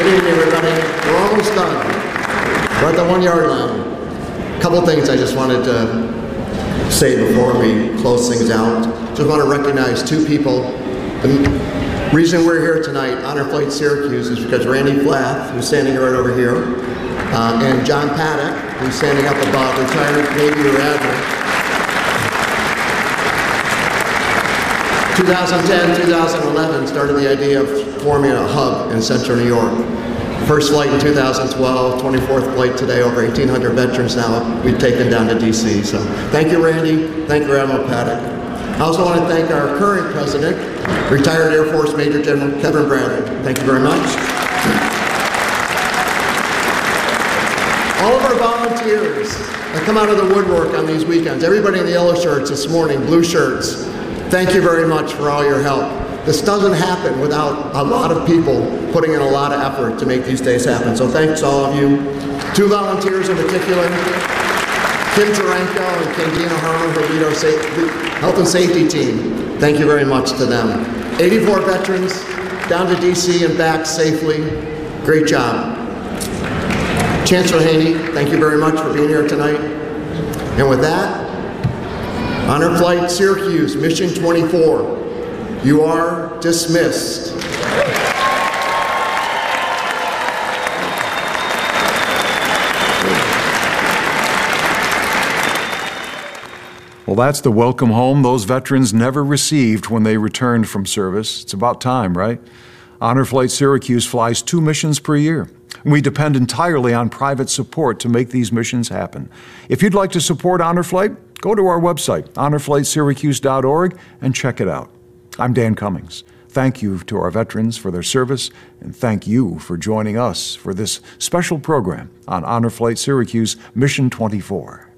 Good evening, everybody. We're almost done. We're at the 1 yard line. A couple things I just wanted to say before we close things out. Just want to recognize two people. The reason we're here tonight, Honor Flight Syracuse, is because Randy Flath, who's standing right over here, and John Paddock, who's standing up above, retired Navy or Admiral. 2010, 2011 started the idea of forming a hub in Central New York. First flight in 2012, 24th flight today, over 1,800 veterans now we've taken down to DC. So thank you, Randy. Thank you, Admiral Paddock. I also want to thank our current president, retired Air Force Major General Kevin Bradley. Thank you very much. All of our volunteers that come out of the woodwork on these weekends, everybody in the yellow shirts this morning, blue shirts, thank you very much for all your help. This doesn't happen without a lot of people putting in a lot of effort to make these days happen. So thanks to all of you. Two volunteers in particular, Kim Taranko and Kendina Harmon, who lead our health and safety team. Thank you very much to them. 84 veterans down to DC and back safely. Great job. Chancellor Haney, thank you very much for being here tonight. And with that, Honor Flight Syracuse, Mission 24, you are dismissed. Well, that's the welcome home those veterans never received when they returned from service. It's about time, right? Honor Flight Syracuse flies 2 missions per year. We depend entirely on private support to make these missions happen. If you'd like to support Honor Flight, go to our website, honorflightsyracuse.org, and check it out. I'm Dan Cummings. Thank you to our veterans for their service, and thank you for joining us for this special program on Honor Flight Syracuse Mission 24.